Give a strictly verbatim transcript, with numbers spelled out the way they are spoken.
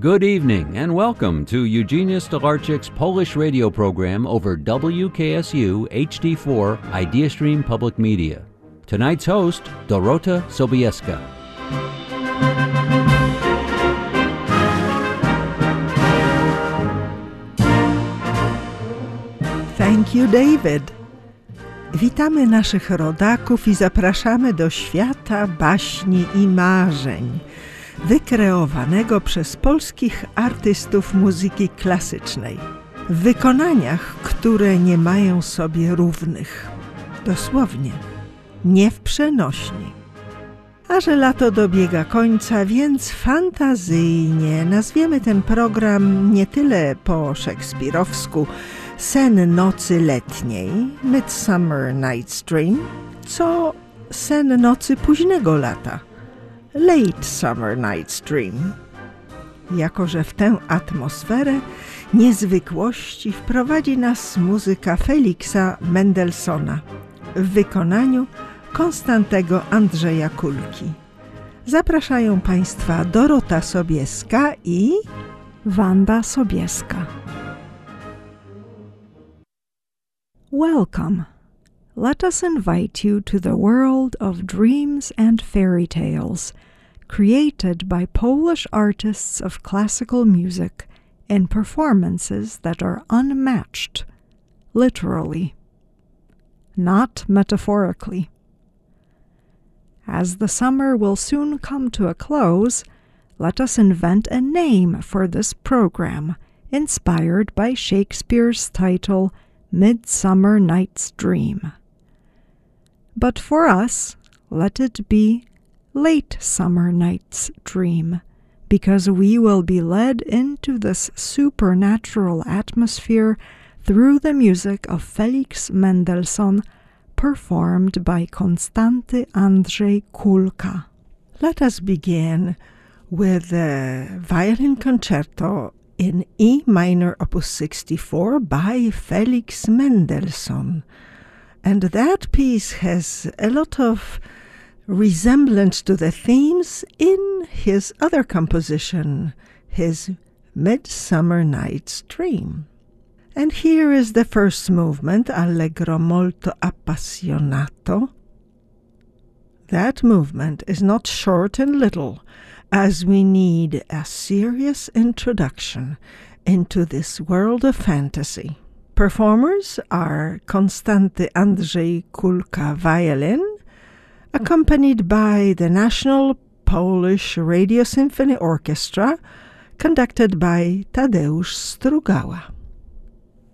Good evening and welcome to Eugenia Stolarczyk's Polish radio program over W K S U H D four IdeaStream Public Media. Tonight's host, Dorota Sobieska. Thank you, David. Witamy naszych rodaków i zapraszamy do świata baśni i marzeń, wykreowanego przez polskich artystów muzyki klasycznej, w wykonaniach, które nie mają sobie równych. Dosłownie, nie w przenośni. A że lato dobiega końca, więc fantazyjnie nazwiemy ten program nie tyle po szekspirowsku Sen nocy letniej, Midsummer Night's Dream, co sen nocy późnego lata, Late Summer Night's Dream. Jako że w tę atmosferę niezwykłości wprowadzi nas muzyka Feliksa Mendelssohna w wykonaniu Konstantego Andrzeja Kulki. Zapraszają Państwa Dorota Sobieska i Wanda Sobieska. Welcome. Let us invite you to the world of dreams and fairy tales, created by Polish artists of classical music in performances that are unmatched, literally, not metaphorically. As the summer will soon come to a close, let us invent a name for this program, inspired by Shakespeare's title, Midsummer Night's Dream. But for us, let it be Late Summer Night's Dream, because we will be led into this supernatural atmosphere through the music of Felix Mendelssohn, performed by Konstanty Andrzej Kulka. Let us begin with the violin concerto in E minor opus sixty-four by Felix Mendelssohn. And that piece has a lot of resemblance to the themes in his other composition, his Midsummer Night's Dream. And here is the first movement, Allegro molto appassionato. That movement is not short and little, as we need a serious introduction into this world of fantasy. Performers are Konstanty Andrzej Kulka violin, accompanied by the National Polish Radio Symphony Orchestra, conducted by Tadeusz Strugała.